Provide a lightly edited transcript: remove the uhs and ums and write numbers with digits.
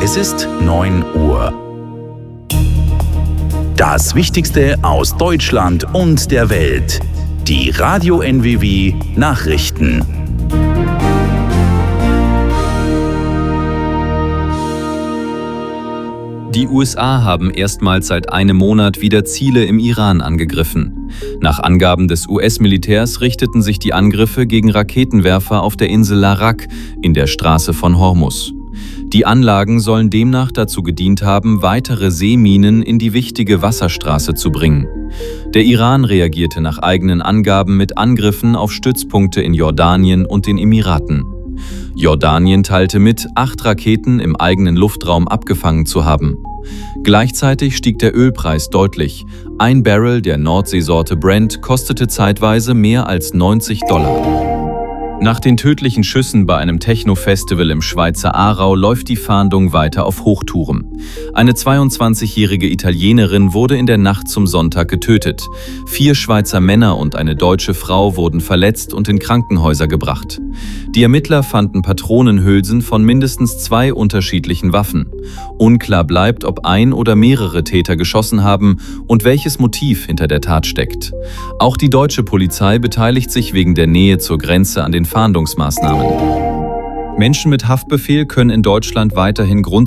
Es ist 9 Uhr. Das Wichtigste aus Deutschland und der Welt. Die Radio NWW Nachrichten. Die USA haben erstmals seit einem Monat wieder Ziele im Iran angegriffen. Nach Angaben des US-Militärs richteten sich die Angriffe gegen Raketenwerfer auf der Insel Larak in der Straße von Hormuz. Die Anlagen sollen demnach dazu gedient haben, weitere Seeminen in die wichtige Wasserstraße zu bringen. Der Iran reagierte nach eigenen Angaben mit Angriffen auf Stützpunkte in Jordanien und den Emiraten. Jordanien teilte mit, 8 Raketen im eigenen Luftraum abgefangen zu haben. Gleichzeitig stieg der Ölpreis deutlich. Ein Barrel der Nordseesorte Brent kostete zeitweise mehr als $90. Nach den tödlichen Schüssen bei einem Techno-Festival im Schweizer Aarau läuft die Fahndung weiter auf Hochtouren. Eine 22-jährige Italienerin wurde in der Nacht zum Sonntag getötet. 4 Schweizer Männer und eine deutsche Frau wurden verletzt und in Krankenhäuser gebracht. Die Ermittler fanden Patronenhülsen von mindestens 2 unterschiedlichen Waffen. Unklar bleibt, ob ein oder mehrere Täter geschossen haben und welches Motiv hinter der Tat steckt. Auch die deutsche Polizei beteiligt sich wegen der Nähe zur Grenze an den Fahndungsmaßnahmen. Menschen mit Haftbefehl können in Deutschland weiterhin